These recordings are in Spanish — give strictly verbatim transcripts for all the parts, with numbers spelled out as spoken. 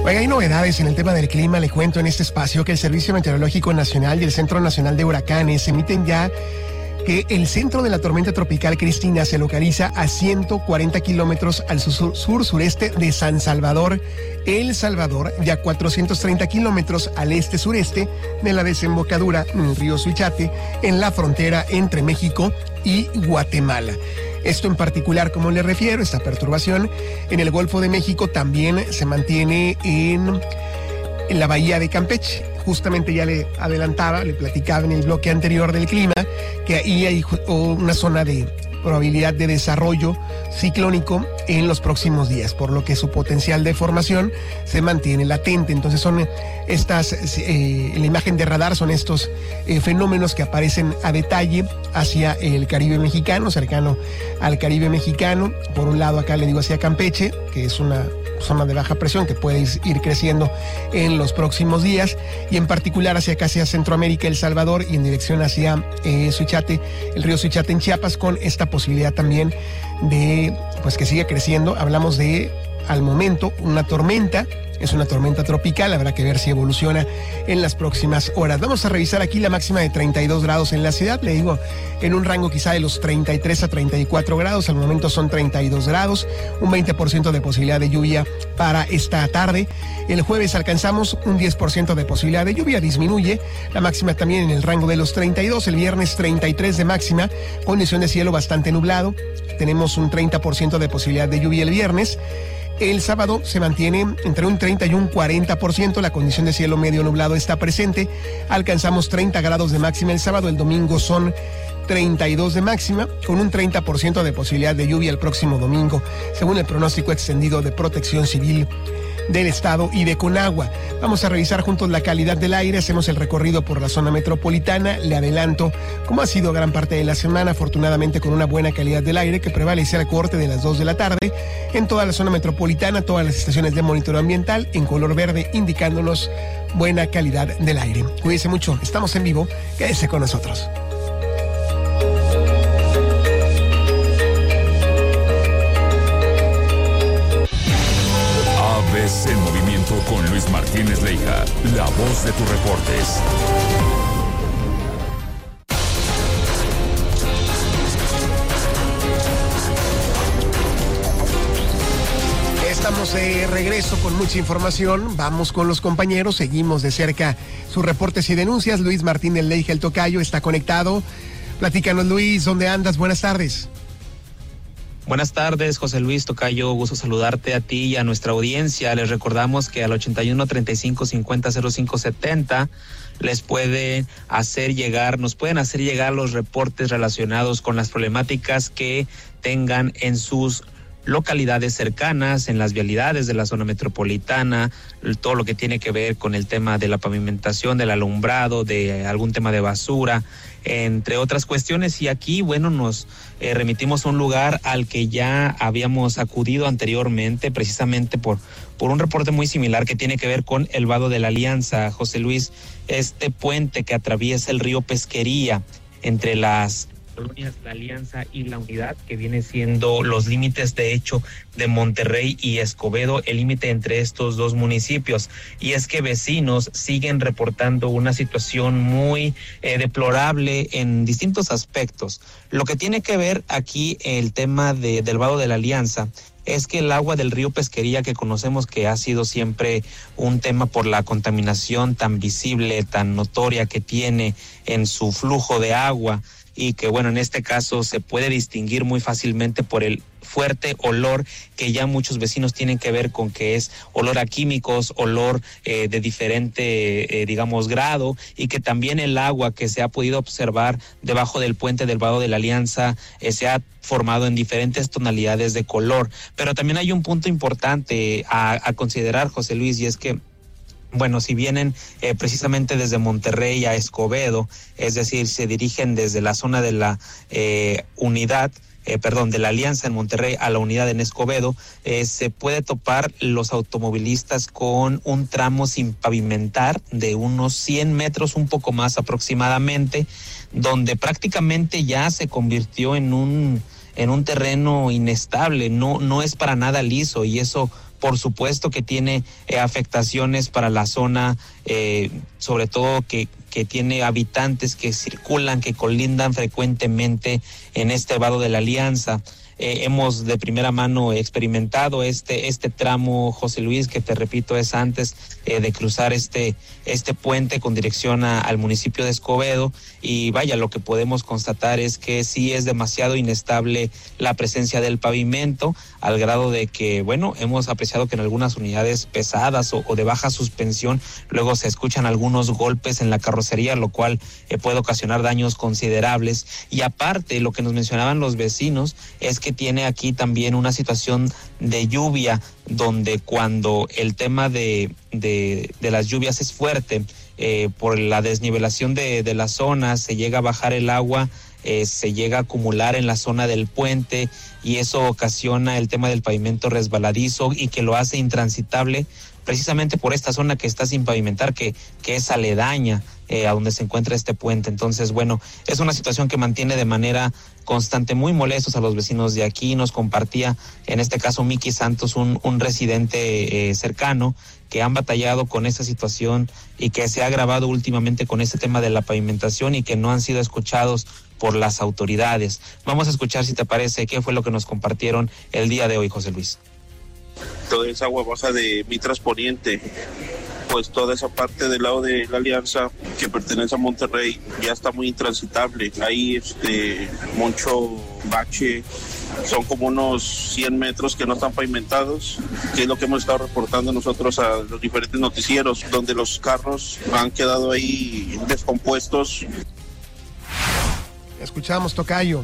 Oiga, hay novedades en el tema del clima. Le cuento en este espacio que el Servicio Meteorológico Nacional y el Centro Nacional de Huracanes emiten ya que el centro de la tormenta tropical Cristina se localiza a ciento cuarenta kilómetros al sur, sur sureste de San Salvador, El Salvador, y a cuatrocientos treinta kilómetros al este sureste de la desembocadura en el río Suichate, en la frontera entre México y Guatemala. Esto en particular, como le refiero, esta perturbación en el Golfo de México también se mantiene en, en la bahía de Campeche. Justamente ya le adelantaba, le platicaba en el bloque anterior del clima, que ahí hay una zona de probabilidad de desarrollo ciclónico en los próximos días, por lo que su potencial de formación se mantiene latente. Entonces son estas, eh, en la imagen de radar son estos eh, fenómenos que aparecen a detalle hacia el Caribe mexicano, cercano al Caribe mexicano. Por un lado acá le digo hacia Campeche, que es una zona de baja presión que puede ir creciendo en los próximos días, y en particular hacia acá, hacia Centroamérica, El Salvador, y en dirección hacia eh, Suichate, el río Suichate en Chiapas, con esta posibilidad también de pues que siga creciendo. Hablamos de, al momento, una tormenta. Es una tormenta tropical, habrá que ver si evoluciona en las próximas horas. Vamos a revisar aquí la máxima de treinta y dos grados en la ciudad, le digo, en un rango quizá de los treinta y tres a treinta y cuatro grados, al momento son treinta y dos grados, un veinte por ciento de posibilidad de lluvia para esta tarde. El jueves alcanzamos un diez por ciento de posibilidad de lluvia, disminuye, la máxima también en el rango de los treinta y dos, el viernes treinta y tres de máxima, condición de cielo bastante nublado, tenemos un treinta por ciento de posibilidad de lluvia el viernes. El sábado se mantiene entre un treinta y un cuarenta por ciento, la condición de cielo medio nublado está presente, alcanzamos treinta grados de máxima el sábado, el domingo son treinta y dos de máxima, con un treinta por ciento de posibilidad de lluvia el próximo domingo, según el pronóstico extendido de Protección Civil del Estado y de Conagua. Vamos a revisar juntos la calidad del aire, hacemos el recorrido por la zona metropolitana. Le adelanto, como ha sido gran parte de la semana, afortunadamente con una buena calidad del aire que prevalece al corte de las dos de la tarde, en toda la zona metropolitana, todas las estaciones de monitoreo ambiental en color verde, indicándonos buena calidad del aire. Cuídese mucho, estamos en vivo, quédese con nosotros. En movimiento con Luis Martínez Leija, la voz de tus reportes. Estamos de regreso con mucha información. Vamos con los compañeros, seguimos de cerca sus reportes y denuncias. Luis Martínez Leija, el tocayo, está conectado. Platícanos, Luis, ¿dónde andas? Buenas tardes. Buenas tardes, José Luis Tocayo, gusto saludarte a ti y a nuestra audiencia. Les recordamos que al ochenta y uno, treinta y cinco, cincuenta, cero cinco setenta les pueden hacer llegar, nos pueden hacer llegar los reportes relacionados con las problemáticas que tengan en sus localidades cercanas, en las vialidades de la zona metropolitana, todo lo que tiene que ver con el tema de la pavimentación, del alumbrado, de algún tema de basura, entre otras cuestiones. Y aquí, bueno, nos eh, remitimos a un lugar al que ya habíamos acudido anteriormente, precisamente por, por un reporte muy similar que tiene que ver con el Vado de la Alianza. José Luis, este puente que atraviesa el río Pesquería entre las colonias La Alianza y La Unidad, que viene siendo los límites de hecho de Monterrey y Escobedo, el límite entre estos dos municipios. Y es que vecinos siguen reportando una situación muy eh, deplorable en distintos aspectos. Lo que tiene que ver aquí el tema de, del Vado de la Alianza es que el agua del río Pesquería, que conocemos que ha sido siempre un tema por la contaminación tan visible, tan notoria que tiene en su flujo de agua, y que bueno, en este caso se puede distinguir muy fácilmente por el fuerte olor que ya muchos vecinos tienen que ver con que es olor a químicos, olor eh, de diferente, eh, digamos, grado, y que también el agua que se ha podido observar debajo del puente del Vado de la Alianza eh, se ha formado en diferentes tonalidades de color. Pero también hay un punto importante a, a considerar, José Luis, y es que bueno, si vienen eh, precisamente desde Monterrey a Escobedo, es decir, se dirigen desde la zona de la eh, unidad, eh, perdón, de la Alianza en Monterrey a la Unidad en Escobedo, eh, se puede topar los automovilistas con un tramo sin pavimentar de unos cien metros, un poco más aproximadamente, donde prácticamente ya se convirtió en un en un terreno inestable, no no es para nada liso, y eso por supuesto que tiene eh, afectaciones para la zona, eh, sobre todo que, que tiene habitantes que circulan, que colindan frecuentemente en este vado de la Alianza. Eh, hemos de primera mano experimentado este este tramo, José Luis, que te repito es antes eh, de cruzar este este puente con dirección a, al municipio de Escobedo, y vaya, lo que podemos constatar es que sí es demasiado inestable la presencia del pavimento, al grado de que, bueno, hemos apreciado que en algunas unidades pesadas o, o de baja suspensión luego se escuchan algunos golpes en la carrocería, lo cual eh, puede ocasionar daños considerables. Y aparte, lo que nos mencionaban los vecinos es que tiene aquí también una situación de lluvia, donde cuando el tema de, de, de las lluvias es fuerte, eh, por la desnivelación de, de la zona, se llega a bajar el agua, eh, se llega a acumular en la zona del puente, y eso ocasiona el tema del pavimento resbaladizo y que lo hace intransitable precisamente por esta zona que está sin pavimentar, que, que es aledaña eh, a donde se encuentra este puente. Entonces, bueno, es una situación que mantiene de manera constante muy molestos a los vecinos de aquí. Nos compartía, en este caso, Miki Santos, un, un residente eh, cercano, que han batallado con esta situación y que se ha agravado últimamente con este tema de la pavimentación y que no han sido escuchados por las autoridades. Vamos a escuchar, si te parece, qué fue lo que nos compartieron el día de hoy, José Luis. Toda esa agua baja de Mitras Poniente, pues toda esa parte del lado de la Alianza que pertenece a Monterrey ya está muy intransitable. Hay este mucho bache, son como unos cien metros que no están pavimentados, que es lo que hemos estado reportando nosotros a los diferentes noticieros, donde los carros han quedado ahí descompuestos. Escuchamos, tocayo.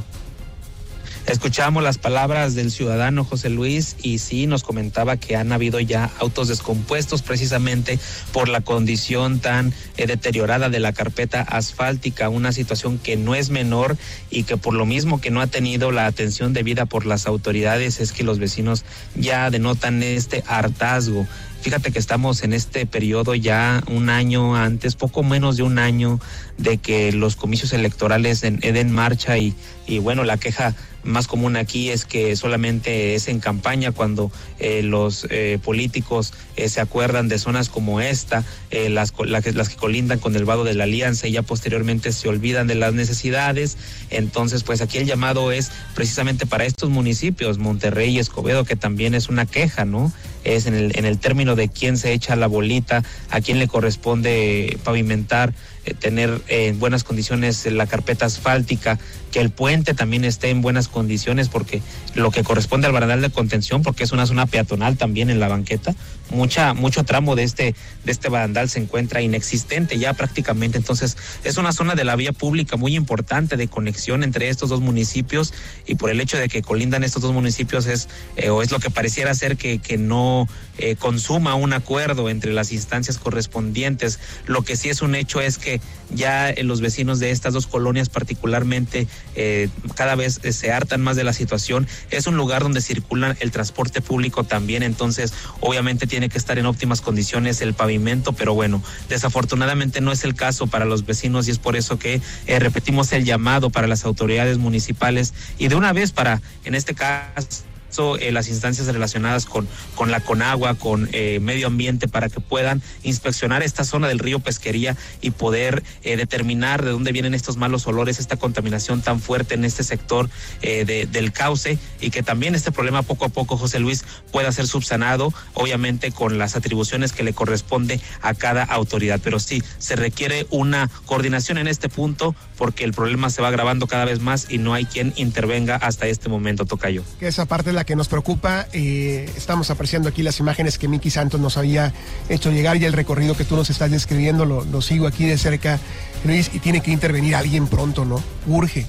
Escuchamos las palabras del ciudadano José Luis, y sí nos comentaba que han habido ya autos descompuestos precisamente por la condición tan eh, deteriorada de la carpeta asfáltica, una situación que no es menor y que por lo mismo que no ha tenido la atención debida por las autoridades es que los vecinos ya denotan este hartazgo. Fíjate que estamos en este periodo ya un año antes, poco menos de un año de que los comicios electorales den, den marcha, y, y bueno, la queja más común aquí es que solamente es en campaña cuando eh, los eh, políticos eh, se acuerdan de zonas como esta, eh, las, la, las que colindan con el vado de la Alianza, y ya posteriormente se olvidan de las necesidades. Entonces, pues aquí el llamado es precisamente para estos municipios, Monterrey y Escobedo, que también es una queja, ¿no? Es en el, en el término de quién se echa la bolita, a quién le corresponde pavimentar, eh, tener eh, en buenas condiciones la carpeta asfáltica, que el puente también esté en buenas condiciones, porque lo que corresponde al barandal de contención, porque es una zona peatonal también en la banqueta, mucha mucho tramo de este de este barandal se encuentra inexistente ya prácticamente. Entonces es una zona de la vía pública muy importante de conexión entre estos dos municipios, y por el hecho de que colindan estos dos municipios es eh, o es lo que pareciera ser que, que no eh, consuma un acuerdo entre las instancias correspondientes. Lo que sí es un hecho es que ya eh, los vecinos de estas dos colonias particularmente eh, cada vez eh, se hartan más de la situación. Es un lugar donde circula el transporte público también, entonces obviamente tiene que estar en óptimas condiciones el pavimento, pero bueno, desafortunadamente no es el caso para los vecinos, y es por eso que eh, repetimos el llamado para las autoridades municipales, y de una vez para, en este caso, Eh, las instancias relacionadas con, con la Conagua, con eh, medio ambiente, para que puedan inspeccionar esta zona del río Pesquería y poder eh, determinar de dónde vienen estos malos olores, esta contaminación tan fuerte en este sector eh, de, del cauce, y que también este problema poco a poco, José Luis, pueda ser subsanado, obviamente con las atribuciones que le corresponde a cada autoridad. Pero sí, se requiere una coordinación en este punto, porque el problema se va agravando cada vez más y no hay quien intervenga hasta este momento, tocayo. Que esa parte es la que nos preocupa. Eh, estamos apreciando aquí las imágenes que Miki Santos nos había hecho llegar, y el recorrido que tú nos estás describiendo lo, lo sigo aquí de cerca, Luis, y tiene que intervenir alguien pronto, ¿no? Urge.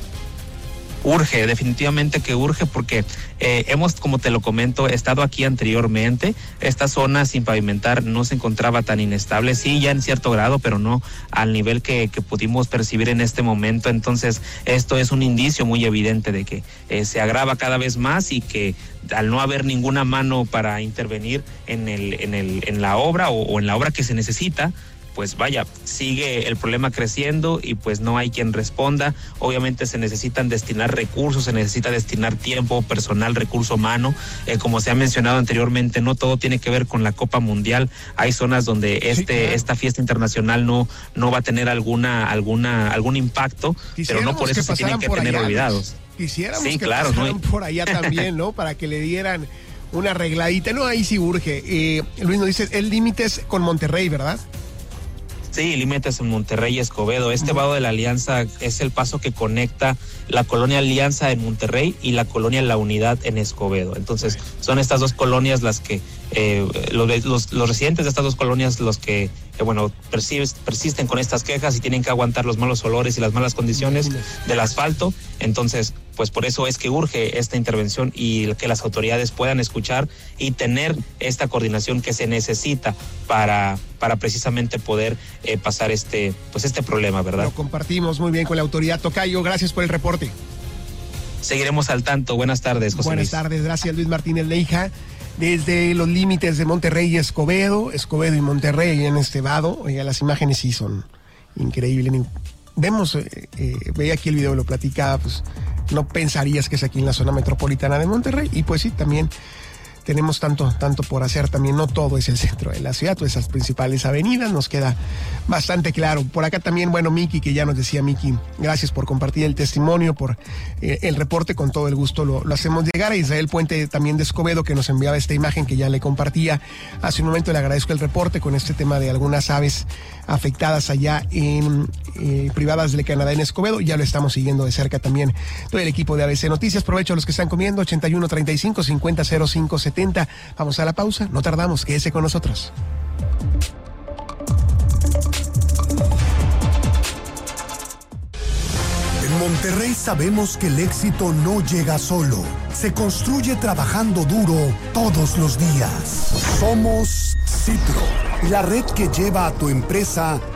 Urge, definitivamente que urge, porque eh, hemos, como te lo comento, estado aquí anteriormente. Esta zona sin pavimentar no se encontraba tan inestable, sí, ya en cierto grado, pero no al nivel que, que pudimos percibir en este momento. Entonces, esto es un indicio muy evidente de que eh, se agrava cada vez más, y que al no haber ninguna mano para intervenir en el, en el, en la obra o, o en la obra que se necesita, pues vaya, sigue el problema creciendo y pues no hay quien responda. Obviamente se necesitan destinar recursos, se necesita destinar tiempo, personal, recurso humano. Eh, como se ha mencionado anteriormente, no todo tiene que ver con la Copa Mundial. Hay zonas donde este sí, claro. esta fiesta internacional no, no va a tener alguna, alguna, algún impacto, pero no por eso se tienen que tener allá, olvidados. Quisiéramos sí, que claro, pasaran ¿no? por allá también, ¿no? Para que le dieran una arregladita. No, ahí sí urge. Eh, Luis nos dice, el límite es con Monterrey, ¿verdad? Sí, límites en Monterrey y Escobedo. Este vado de la Alianza es el paso que conecta la colonia Alianza en Monterrey y la colonia La Unidad en Escobedo. Entonces, son estas dos colonias las que, eh, los, los, los residentes de estas dos colonias los que, eh, bueno, persist, persisten con estas quejas y tienen que aguantar los malos olores y las malas condiciones del asfalto. Entonces, pues por eso es que urge esta intervención y que las autoridades puedan escuchar y tener esta coordinación que se necesita para, para precisamente poder eh, pasar este, pues este problema, ¿verdad? Lo compartimos muy bien con la autoridad. Tocayo, gracias por el reporte. Seguiremos al tanto. Buenas tardes, José Buenas Luis. tardes, gracias Luis Martínez Leija. Desde los límites de Monterrey y Escobedo, Escobedo y Monterrey en este vado, oiga, las imágenes sí son increíbles. Vemos, eh, eh, veía aquí el video, lo platicaba, pues no pensarías que es aquí en la zona metropolitana de Monterrey, y pues sí, también tenemos tanto, tanto por hacer, también no todo es el centro de la ciudad, todas esas principales avenidas, nos queda bastante claro. Por acá también, bueno, Miki, que ya nos decía Miki, gracias por compartir el testimonio, por eh, el reporte, con todo el gusto lo, lo hacemos llegar. A Israel Puente también de Escobedo, que nos enviaba esta imagen que ya le compartía hace un momento, le agradezco el reporte con este tema de algunas aves afectadas allá en eh, privadas de Canadá en Escobedo, ya lo estamos siguiendo de cerca también todo el equipo de A B C Noticias. Provecho a los que están comiendo. Ochenta y uno treinta y cinco cincuenta cero cinco setenta. Vamos a la pausa, no tardamos, quédese con nosotros. En Monterrey sabemos que el éxito no llega solo, se construye trabajando duro todos los días. Somos Citro, la red que lleva a tu empresa